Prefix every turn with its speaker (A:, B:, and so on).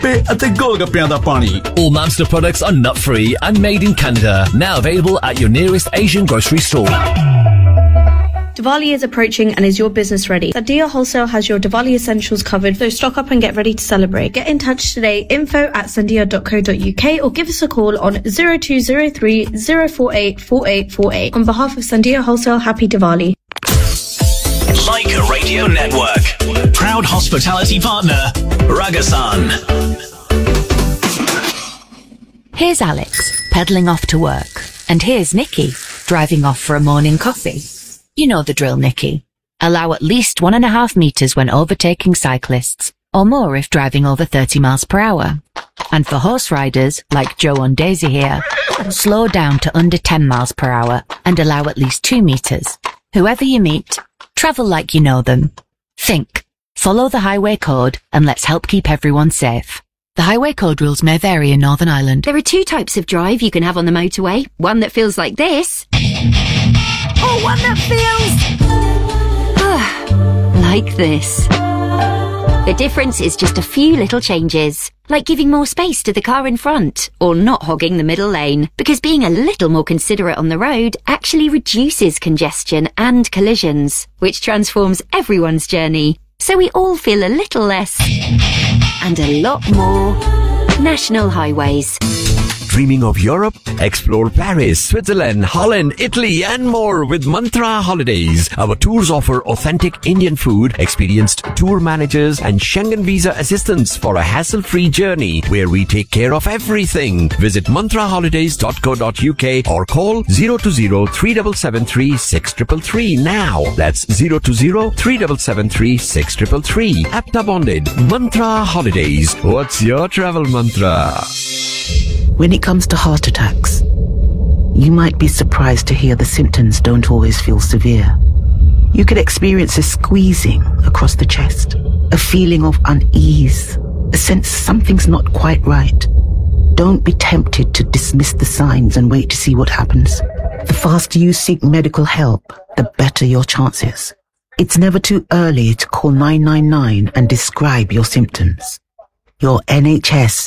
A: ਗੱਪੇ ਅਤੇ ਗੋਲਗੱਪਿਆਂ ਦਾ ਪਾਣੀ।
B: All Mamster products are nut-free and made in Canada. Now available at your nearest Asian grocery store.
C: Diwali is approaching and is your business ready? Sandia Wholesale has your Diwali essentials covered, so stock up and get ready to celebrate. Get in touch today, info@sandia.co.uk, or give us a call on 0203 048 4848. On behalf of Sandia Wholesale, happy Diwali.
D: Leica Radio Network. Proud hospitality partner, Ragasan.
E: Here's Alex, pedalling off to work. And here's Nikki, driving off for a morning coffee. You know the drill, Nikki. Allow at least 1.5 metres when overtaking cyclists, or more if driving over 30 miles per hour. And for horse riders, like Joe on Daisy here, slow down to under 10 miles per hour and allow at least 2 metres. Whoever you meet, travel like you know them. Think. Follow the highway code and let's help keep everyone safe. The highway code rules may vary in Northern Ireland.
F: There are 2 types of drive you can have on the motorway. One that feels like this. Or one that feels like this. The difference is just a few little changes, like giving more space to the car in front, or not hogging the middle lane, because being a little more considerate on the road actually reduces congestion and collisions, which transforms everyone's journey, so we all feel a little less and a lot more national highways.
G: Dreaming of Europe? Explore Paris, Switzerland, Holland, Italy and more with Mantra Holidays. Our tours offer authentic Indian food, experienced tour managers and Schengen visa assistance for a hassle-free journey where we take care of everything. Visit mantraholidays.co.uk or call 020-3773-6333 now. That's 020-3773-6333. APTA bonded. Mantra Holidays. What's your travel mantra?
H: When it comes to heart attacks, you might be surprised to hear the symptoms don't always feel severe. You could experience a squeezing across the chest, a feeling of unease, a sense something's not quite right. Don't be tempted to dismiss the signs and wait to see what happens. The faster you seek medical help, the better your chances. It's never too early to call 999 and describe your symptoms. Your NHS